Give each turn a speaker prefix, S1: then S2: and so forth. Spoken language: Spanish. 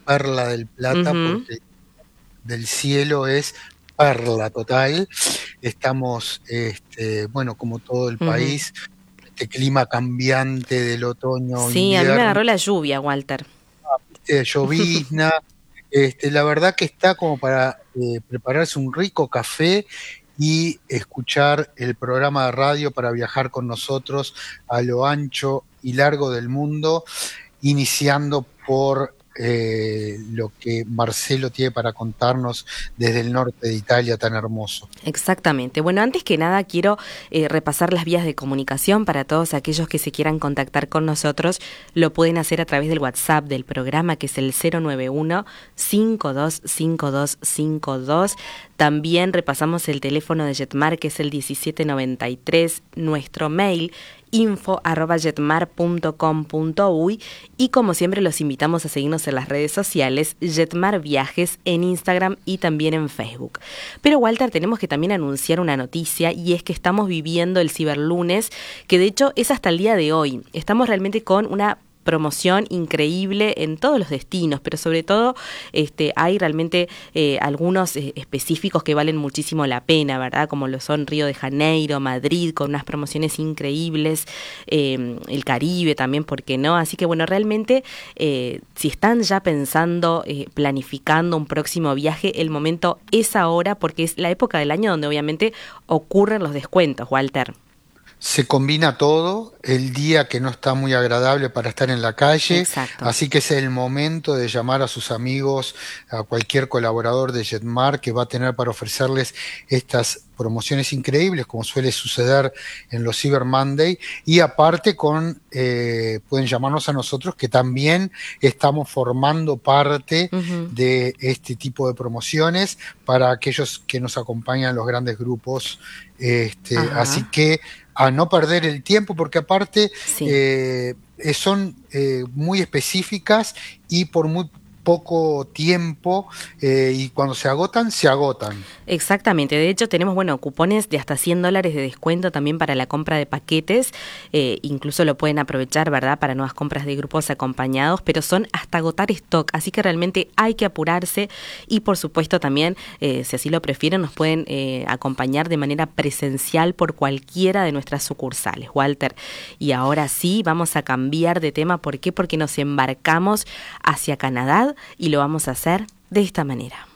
S1: Perla del Plata,
S2: Ujú,
S1: porque del cielo es perla total. Estamos, bueno, como todo el
S2: ujú.
S1: país, este clima cambiante del
S2: Sí, a mí me
S1: otoño-invierno,
S2: agarró la lluvia, Walter.
S1: llovizna. La verdad que está como para prepararse un rico café y escuchar el programa de radio para viajar con nosotros a lo ancho y largo del mundo, iniciando por lo que Marcelo tiene para contarnos desde el norte de Italia tan hermoso.
S2: Exactamente. Bueno, antes que nada quiero repasar las vías de comunicación para todos aquellos que se quieran contactar con nosotros. Lo pueden hacer a través del WhatsApp del programa, que es el 091-525252. También repasamos el teléfono de Jetmar, que es el 1793. Nuestro mail, info@jetmar.com.uy, y como siempre los invitamos a seguirnos en las redes sociales, Jetmar Viajes en Instagram y también en Facebook. Pero Walter, tenemos que también anunciar una noticia, y es que estamos viviendo el Ciberlunes, que de hecho es hasta el día de hoy. Estamos realmente con una promoción increíble en todos los destinos, pero sobre todo hay realmente algunos específicos que valen muchísimo la pena, ¿verdad? Como lo son Río de Janeiro, Madrid, con unas promociones increíbles, el Caribe también, ¿por qué no? Así que bueno, realmente si están ya pensando, planificando un próximo viaje, el momento es ahora, porque es la época del año donde obviamente ocurren los descuentos, Walter.
S1: Se combina todo, el día que no está muy agradable para estar en la calle,
S2: Exacto.
S1: así que es el momento de llamar a sus amigos, a cualquier colaborador de Jetmar que va a tener para ofrecerles estas promociones increíbles, como suele suceder en los Cyber Monday, y aparte pueden llamarnos a nosotros, que también estamos formando parte
S2: Ujú.
S1: de este tipo de promociones para aquellos que nos acompañan en los grandes grupos. Así
S2: Ajá.
S1: que a no perder el tiempo, porque aparte
S2: Sí.
S1: son muy específicas y por muy poco tiempo, y cuando se agotan, se agotan.
S2: Exactamente, de hecho tenemos, bueno, cupones de hasta $100 de descuento también para la compra de paquetes, incluso lo pueden aprovechar, ¿verdad?, para nuevas compras de grupos acompañados, pero son hasta agotar stock, así que realmente hay que apurarse. Y por supuesto también, si así lo prefieren, nos pueden acompañar de manera presencial por cualquiera de nuestras sucursales, Walter. Y ahora sí, vamos a cambiar de tema. ¿Por qué? Porque nos embarcamos hacia Canadá y lo vamos a hacer de esta manera.